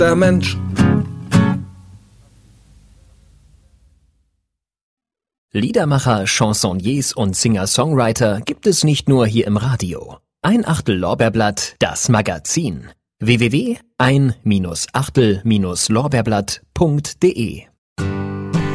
der Mensch. Liedermacher, Chansonniers und Singer-Songwriter gibt es nicht nur hier im Radio. Ein Achtel Lorbeerblatt, das Magazin. www.ein-achtel-lorbeerblatt.de